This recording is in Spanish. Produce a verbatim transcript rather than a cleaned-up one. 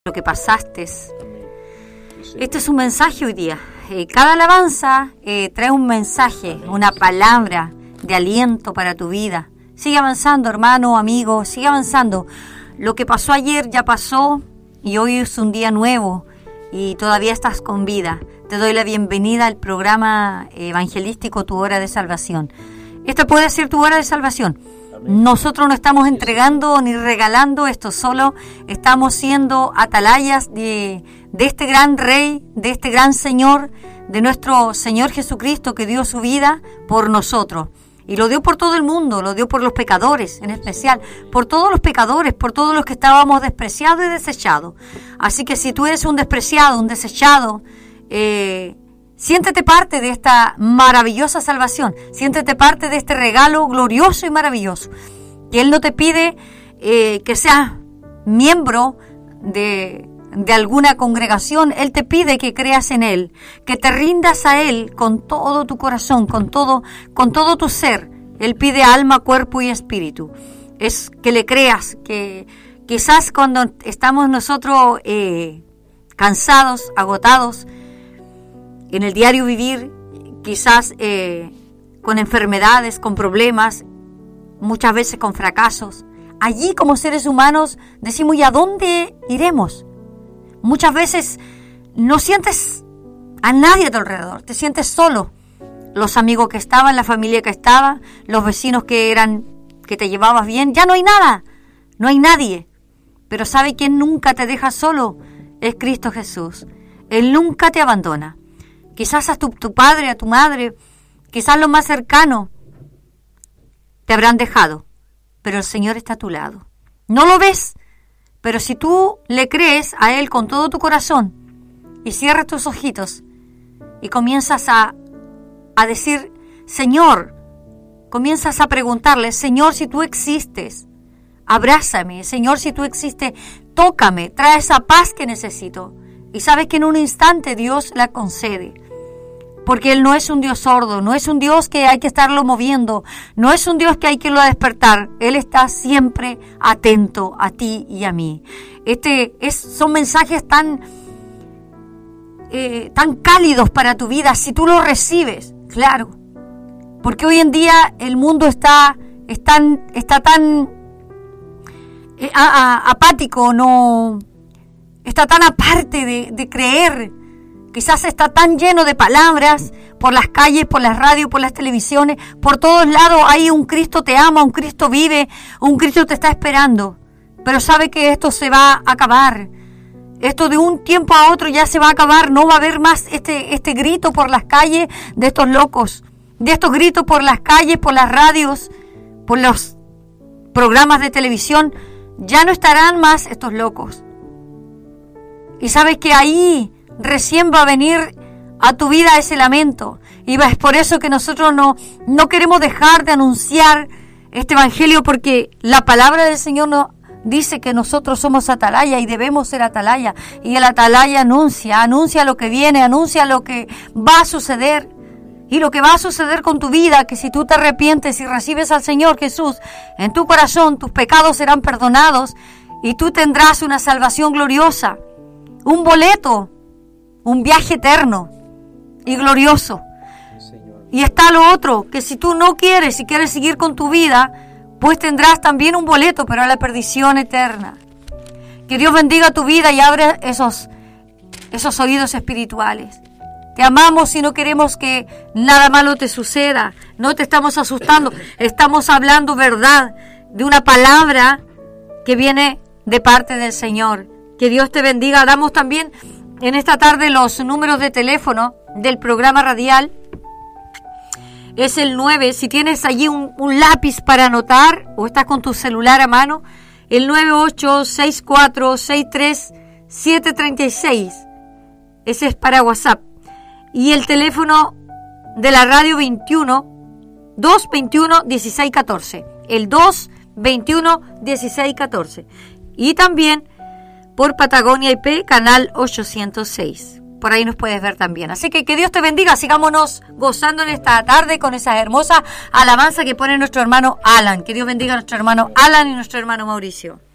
lo que pasaste. Este es un mensaje hoy día. Eh, cada alabanza eh, trae un mensaje, una palabra de aliento para tu vida. Sigue avanzando, hermano, amigo, sigue avanzando. Lo que pasó ayer ya pasó y hoy es un día nuevo y todavía estás con vida. Te doy la bienvenida al programa evangelístico Tu Hora de Salvación. Esta puede ser tu hora de salvación. Nosotros no estamos entregando ni regalando esto, solo estamos siendo atalayas de, de este gran Rey, de este gran Señor, de nuestro Señor Jesucristo que dio su vida por nosotros. Y lo dio por todo el mundo, lo dio por los pecadores en especial, por todos los pecadores, por todos los que estábamos despreciados y desechados. Así que si tú eres un despreciado, un desechado, eh, siéntete parte de esta maravillosa salvación, siéntete parte de este regalo glorioso y maravilloso. Que Él no te pide eh, que seas miembro de, de alguna congregación, Él te pide que creas en Él, que te rindas a Él con todo tu corazón, con todo, con todo tu ser. Él pide alma, cuerpo y espíritu. Es que le creas, que quizás cuando estamos nosotros eh, cansados, agotados, en el diario vivir, quizás eh, con enfermedades, con problemas, muchas veces con fracasos. Allí como seres humanos decimos, ¿y a dónde iremos? Muchas veces no sientes a nadie a tu alrededor, te sientes solo. Los amigos que estaban, la familia que estaba, los vecinos que eran, que te llevabas bien, ya no hay nada, no hay nadie. Pero ¿sabe quién nunca te deja solo? Es Cristo Jesús. Él nunca te abandona. Quizás a tu, tu padre, a tu madre, quizás lo más cercano, te habrán dejado, pero el Señor está a tu lado. No lo ves, pero si tú le crees a Él con todo tu corazón y cierras tus ojitos y comienzas a, a decir, Señor, comienzas a preguntarle, Señor, si tú existes, abrázame, Señor, si tú existes, tócame, trae esa paz que necesito. Y sabes que en un instante Dios la concede. Porque Él no es un Dios sordo, no es un Dios que hay que estarlo moviendo, no es un Dios que hay que irlo a despertar. Él está siempre atento a ti y a mí. Este es, son mensajes tan, eh, tan cálidos para tu vida si tú los recibes, claro. Porque hoy en día el mundo está, está, está tan eh, a, a, apático, no... Está tan aparte de, de creer, quizás está tan lleno de palabras, por las calles, por las radios, por las televisiones, por todos lados hay un Cristo te ama, un Cristo vive, un Cristo te está esperando. Pero sabe que esto se va a acabar, esto de un tiempo a otro ya se va a acabar, no va a haber más este, este grito por las calles de estos locos, de estos gritos por las calles, por las radios, por los programas de televisión, ya no estarán más estos locos. Y sabes que ahí recién va a venir a tu vida ese lamento. Y es por eso que nosotros no, no queremos dejar de anunciar este evangelio, porque la palabra del Señor nos dice que nosotros somos atalaya y debemos ser atalaya. Y el atalaya anuncia, anuncia lo que viene, anuncia lo que va a suceder. Y lo que va a suceder con tu vida, que si tú te arrepientes y recibes al Señor Jesús en tu corazón, tus pecados serán perdonados y tú tendrás una salvación gloriosa. Un boleto, un viaje eterno y glorioso. Y está lo otro, que si tú no quieres, si quieres seguir con tu vida, pues tendrás también un boleto, pero a la perdición eterna. Que Dios bendiga tu vida y abra esos, esos oídos espirituales. Te amamos y no queremos que nada malo te suceda. No te estamos asustando, estamos hablando verdad de una palabra que viene de parte del Señor. Que Dios te bendiga. Damos también en esta tarde los números de teléfono del programa radial. Es el nueve, si tienes allí un, un lápiz para anotar o estás con tu celular a mano, el nueve ocho seis cuatro seis tres siete tres seis. Ese es para WhatsApp. Y el teléfono de la radio veintiuno, dos veintiuno, dieciséis catorce. El dos veintiuno, dieciséis catorce. Y también por Patagonia I P, canal ochocientos seis. Por ahí nos puedes ver también. Así que que Dios te bendiga. Sigámonos gozando en esta tarde con esa hermosa alabanza que pone nuestro hermano Alan. Que Dios bendiga a nuestro hermano Alan y nuestro hermano Mauricio.